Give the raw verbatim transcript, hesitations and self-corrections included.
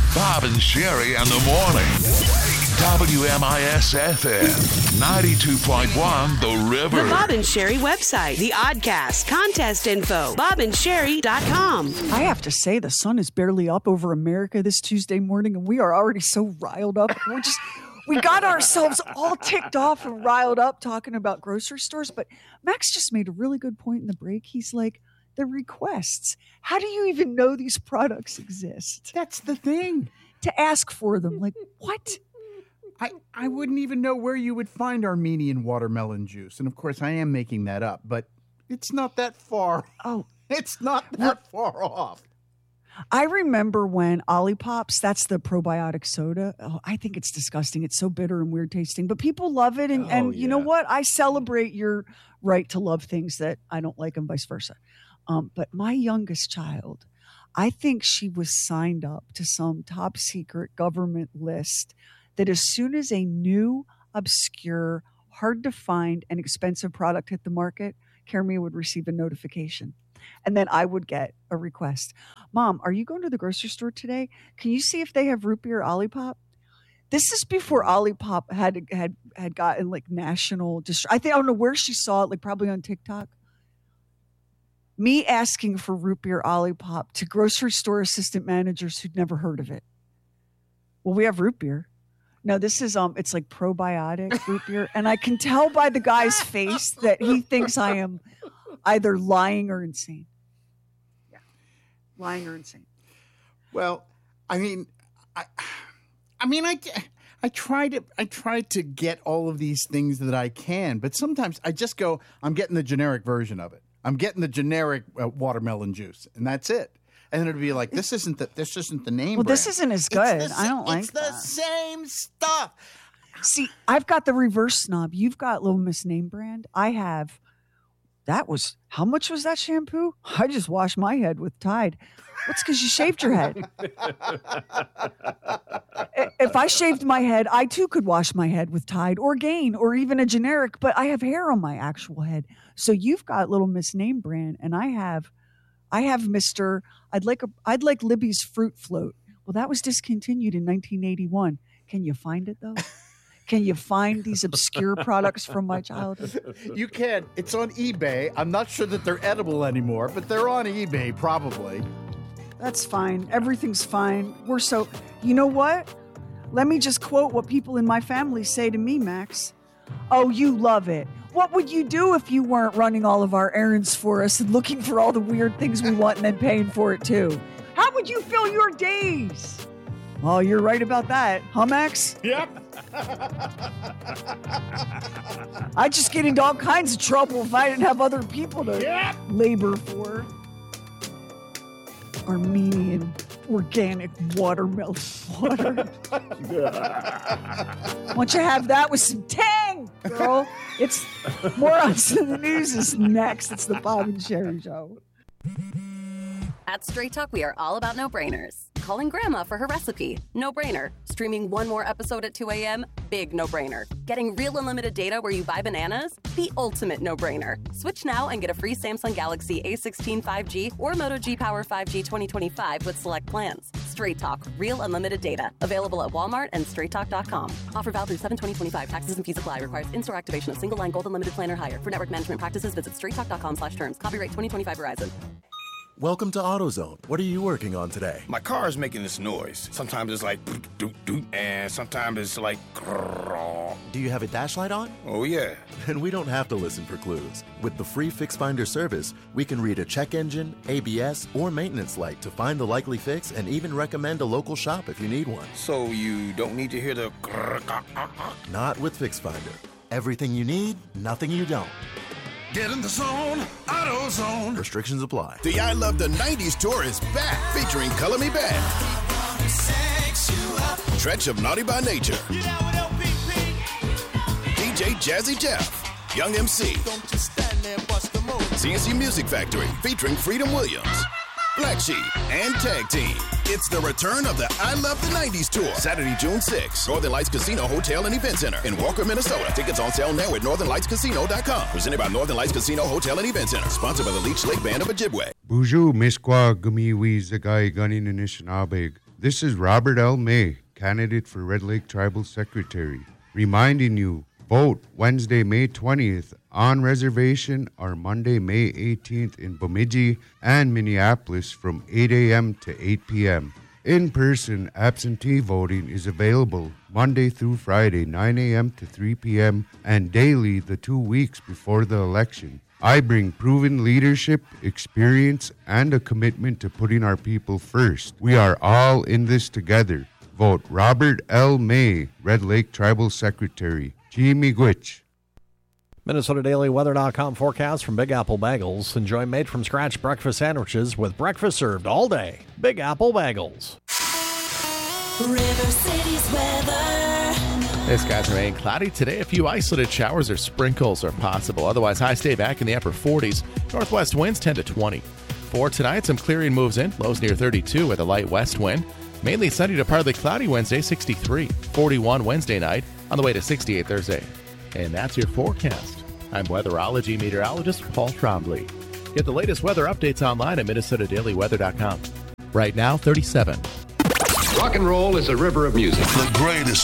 Bob and Sherry in the morning. W M I S F M ninety-two point one The River. The Bob and Sherry website, the Oddcast, contest info, bob and sherry dot com. I have to say, the sun is barely up over America this Tuesday morning, and we are already so riled up. We're just, we got ourselves all ticked off and riled up talking about grocery stores. But Max just made a really good point in the break. He's like, the requests. How do you even know these products exist? That's the thing. To ask for them. Like, what? I, I wouldn't even know where you would find Armenian watermelon juice. And, of course, I am making that up, but it's not that far. Oh. It's not that far off. I remember when Olipop's, that's the probiotic soda. Oh, I think it's disgusting. It's so bitter and weird tasting, but people love it. And, Oh, and you yeah. know what? I celebrate your right to love things that I don't like and vice versa. Um, but my youngest child, I think she was signed up to some top secret government list that as soon as a new, obscure, hard to find, and expensive product hit the market, Karamia would receive a notification. And then I would get a request. Mom, are you going to the grocery store today? Can you see if they have root beer Olipop? This is before Olipop had had had gotten like national dist- I think I don't know where she saw it, like probably on TikTok. Me asking for root beer Olipop to grocery store assistant managers who'd never heard of it. Well, we have root beer. No, this is um it's like probiotic root beer. And I can tell by the guy's face that he thinks I am either lying or insane. Yeah. Lying or insane. Well, I mean, I, I mean, I, I try to, I try to get all of these things that I can, but sometimes I just go, I'm getting the generic version of it. I'm getting the generic uh, watermelon juice, and that's it. And then it'd be like, this isn't the, this isn't the name Well, brand. this isn't as good. It's the, I don't like It's that. the same stuff. See, I've got the reverse snob. You've got Little Miss Name Brand. I have. That was, how much was that shampoo? I just washed my head with Tide. That's because you shaved your head. If I shaved my head, I too could wash my head with Tide or Gain or even a generic, but I have hair on my actual head. So you've got Little Miss Name Brand, and I have, I have Mister I'd like a, I'd like Libby's Fruit Float. Well, that was discontinued in nineteen eighty-one. Can you find it though? Can you find these obscure products from my childhood? You can. It's on eBay. I'm not sure that they're edible anymore, but they're on eBay probably. That's fine. Everything's fine. We're so, you know what? Let me just quote what people in my family say to me, Max. Oh, you love it. What would you do if you weren't running all of our errands for us and looking for all the weird things we want and then paying for it too? How would you fill your days? Oh, you're right about that. Huh, Max? Yep. I'd just get into all kinds of trouble if I didn't have other people to Yep. labor for. Armenian organic watermelon water. Once you have that with some tang, girl, it's Morons in the News is next. It's the Bob and Sherry Show. At Straight Talk, we are all about no-brainers. Calling Grandma for her recipe, no-brainer. Streaming one more episode at two a.m., big no-brainer. Getting real unlimited data where you buy bananas, the ultimate no-brainer. Switch now and get a free Samsung Galaxy A sixteen five G or Moto G Power five G twenty twenty-five with select plans. Straight Talk, real unlimited data. Available at Walmart and straight talk dot com. Offer valid through seven twenty twenty-five. Taxes and fees apply. Requires in-store activation of single line gold unlimited plan or higher. For network management practices, visit straight talk dot com slash terms. Copyright twenty twenty-five Verizon. Welcome to AutoZone. What are you working on today? My car is making this noise. Sometimes it's like doot doot, and sometimes it's like. Do you have a dash light on? Oh yeah. Then we don't have to listen for clues. With the free Fix Finder service, we can read a check engine, A B S, or maintenance light to find the likely fix and even recommend a local shop if you need one. So you don't need to hear the. Not with Fix Finder. Everything you need, nothing you don't. Get in the zone, AutoZone. Restrictions apply. The I Love the nineties tour is back, featuring Color Me Back, Tretch of Naughty by Nature, D J Jazzy Jeff, Young M C, C N C Music Factory, featuring Freedom Williams, Black Sheep, and Tag Team. It's the return of the I Love the nineties tour, Saturday, June sixth, Northern Lights Casino Hotel and Event Center in Walker, Minnesota. Tickets on sale now at northern lights casino dot com. Presented by Northern Lights Casino Hotel and Event Center. Sponsored by the Leech Lake Band of Ojibwe. Buju Miskwa Gumi Zagai Ganin Anishinabeg. This is Robert L. May, candidate for Red Lake Tribal Secretary, reminding you, vote Wednesday, May twentieth on reservation or Monday, May eighteenth in Bemidji and Minneapolis from eight a.m. to eight p.m. In-person absentee voting is available Monday through Friday, nine a.m. to three p.m. and daily the two weeks before the election. I bring proven leadership, experience, and a commitment to putting our people first. We are all in this together. Vote Robert L. May, Red Lake Tribal Secretary. Chi Miigwech. Minnesota Daily Weather dot com forecast from Big Apple Bagels. Enjoy made-from-scratch breakfast sandwiches with breakfast served all day. Big Apple Bagels. River City's weather. The skies remain cloudy today. A few isolated showers or sprinkles are possible. Otherwise, highs stay back in the upper forties. Northwest winds ten to twenty. For tonight, some clearing moves in. Lows near thirty-two with a light west wind. Mainly sunny to partly cloudy Wednesday, sixty-three. forty-one Wednesday night. On the way to sixty-eight Thursday. And that's your forecast. I'm weatherology meteorologist Paul Trombley. Get the latest weather updates online at Minnesota Daily Weather dot com. Right now, thirty-seven. Rock and roll is a river of music. The greatest